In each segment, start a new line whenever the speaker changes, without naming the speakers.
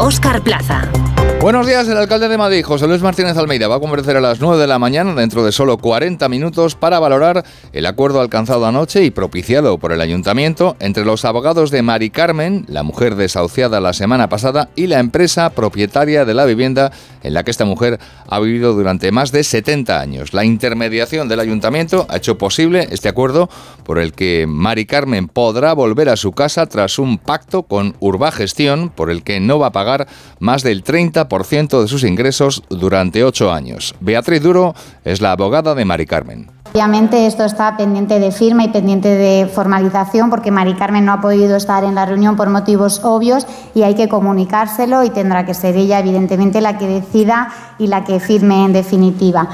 Óscar Plaza.
Buenos días. El alcalde de Madrid, José Luis Martínez Almeida, va a comparecer a las 9 de la mañana, dentro de solo 40 minutos, para valorar el acuerdo alcanzado anoche y propiciado por el Ayuntamiento entre los abogados de Mari Carmen, la mujer desahuciada la semana pasada, y la empresa propietaria de la vivienda en la que esta mujer ha vivido durante más de 70 años. La intermediación del Ayuntamiento ha hecho posible este acuerdo por el que Mari Carmen podrá volver a su casa tras un pacto con Urbagestión por el que no va a pagar más del 30% de sus ingresos durante 8 años. Beatriz Duro es la abogada de Mari Carmen.
Obviamente esto está pendiente de firma y pendiente de formalización porque Mari Carmen no ha podido estar en la reunión por motivos obvios y hay que comunicárselo y tendrá que ser ella evidentemente la que decida y la que firme en definitiva.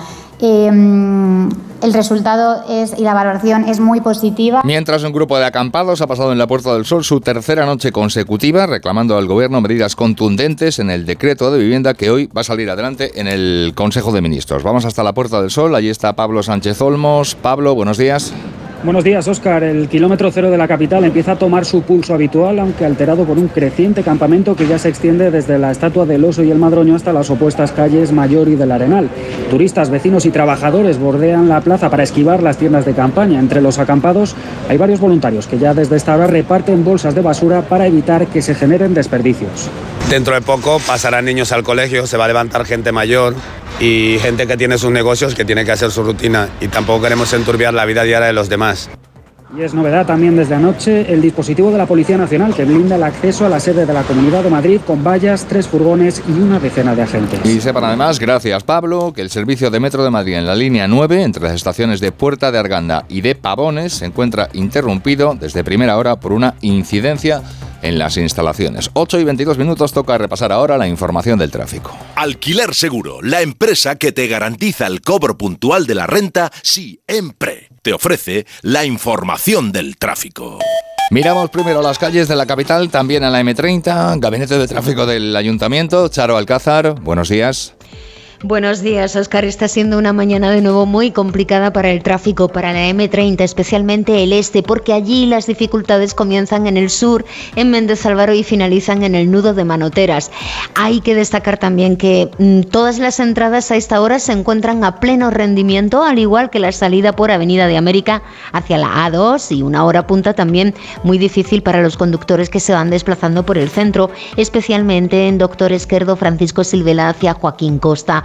El resultado y la valoración es muy positiva.
Mientras un grupo de acampados ha pasado en la Puerta del Sol su tercera noche consecutiva reclamando al Gobierno medidas contundentes en el decreto de vivienda que hoy va a salir adelante en el Consejo de Ministros. Vamos hasta la Puerta del Sol, allí está Pablo Sánchez Olmos. Pablo, buenos días.
Buenos días, Óscar. El kilómetro cero de la capital empieza a tomar su pulso habitual, aunque alterado por un creciente campamento que ya se extiende desde la Estatua del Oso y el Madroño hasta las opuestas calles Mayor y del Arenal. Turistas, vecinos y trabajadores bordean la plaza para esquivar las tiendas de campaña. Entre los acampados hay varios voluntarios que ya desde esta hora reparten bolsas de basura para evitar que se generen desperdicios.
Dentro de poco pasarán niños al colegio, se va a levantar gente mayor y gente que tiene sus negocios, que tiene que hacer su rutina, y tampoco queremos enturbiar la vida diaria de los demás.
Y es novedad también desde anoche el dispositivo de la Policía Nacional que blinda el acceso a la sede de la Comunidad de Madrid con vallas, 3 furgones y una decena de agentes.
Y sepan además, gracias Pablo, que el servicio de Metro de Madrid en la línea 9, entre las estaciones de Puerta de Arganda y de Pavones, se encuentra interrumpido desde primera hora por una incidencia en las instalaciones. 8 y 22 minutos, toca repasar ahora la información del tráfico.
Alquiler Seguro, la empresa que te garantiza el cobro puntual de la renta siempre. Te ofrece la información del tráfico.
Miramos primero las calles de la capital, también a la M30, Gabinete de Tráfico del Ayuntamiento. Charo Alcázar, buenos días.
Buenos días, Óscar. Está siendo una mañana de nuevo muy complicada para el tráfico, para la M30, especialmente el este, porque allí las dificultades comienzan en el sur, en Méndez Álvaro, y finalizan en el nudo de Manoteras. Hay que destacar también que todas las entradas a esta hora se encuentran a pleno rendimiento, al igual que la salida por Avenida de América hacia la A2, y una hora punta también muy difícil para los conductores que se van desplazando por el centro, especialmente en Doctor Esquerdo, Francisco Silvela hacia Joaquín Costa.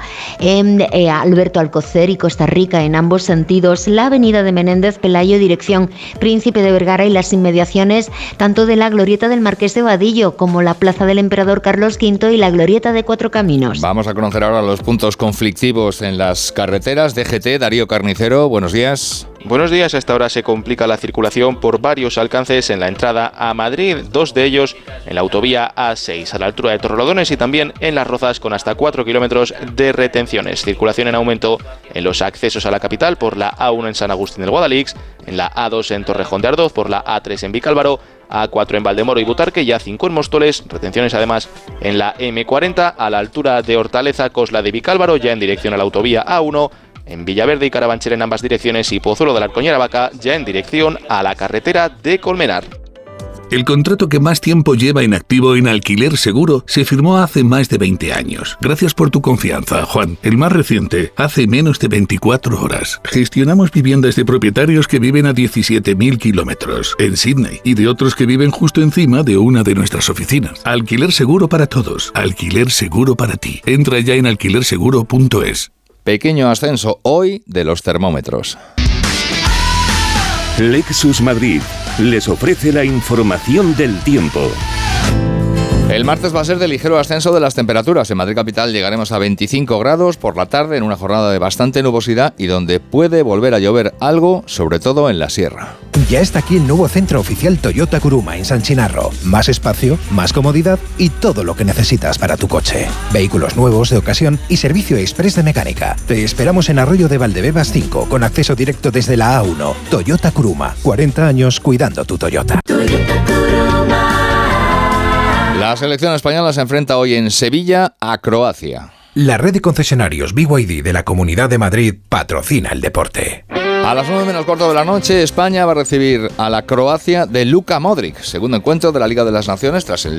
Alberto Alcocer y Costa Rica en ambos sentidos, la avenida de Menéndez Pelayo dirección Príncipe de Vergara y las inmediaciones tanto de la glorieta del Marqués de Vadillo como la plaza del Emperador Carlos V y la glorieta de Cuatro Caminos.
Vamos a conocer ahora los puntos conflictivos en las carreteras. DGT, Darío Carnicero, buenos días.
Buenos días. A esta hora se complica la circulación por varios alcances en la entrada a Madrid, 2 de ellos en la autovía A6 a la altura de Torrelodones y también en Las Rozas con hasta 4 kilómetros de retenciones. Circulación en aumento en los accesos a la capital por la A1 en San Agustín del Guadalix, en la A2 en Torrejón de Ardoz, por la A3 en Vicálvaro, A4 en Valdemoro y Butarque y A5 en Móstoles. Retenciones además en la M40 a la altura de Hortaleza, Cosla de Vicálvaro, ya en dirección a la autovía A1, en Villaverde y Carabanchel en ambas direcciones y Pozuelo de la Arcoñera Vaca ya en dirección a la carretera de Colmenar.
El contrato que más tiempo lleva en activo en Alquiler Seguro se firmó hace más de 20 años. Gracias por tu confianza, Juan. El más reciente, hace menos de 24 horas. Gestionamos viviendas de propietarios que viven a 17.000 kilómetros en Sydney y de otros que viven justo encima de una de nuestras oficinas. Alquiler Seguro para todos. Alquiler Seguro para ti. Entra ya en alquilerseguro.es.
Pequeño ascenso hoy de los termómetros.
Lexus Madrid les ofrece la información del tiempo.
El martes va a ser de ligero ascenso de las temperaturas. En Madrid capital llegaremos a 25 grados por la tarde en una jornada de bastante nubosidad y donde puede volver a llover algo, sobre todo en la sierra.
Ya está aquí el nuevo centro oficial Toyota Kuruma en San Chinarro. Más espacio, más comodidad y todo lo que necesitas para tu coche. Vehículos nuevos, de ocasión y servicio express de mecánica. Te esperamos en Arroyo de Valdebebas 5 con acceso directo desde la A1. Toyota Kuruma. 40 años cuidando tu Toyota.
La selección española se enfrenta hoy en Sevilla a Croacia.
La red de concesionarios BYD de la Comunidad de Madrid patrocina el deporte.
A las 9 menos cuarto de la noche, España va a recibir a la Croacia de Luka Modric, segundo encuentro de la Liga de las Naciones tras el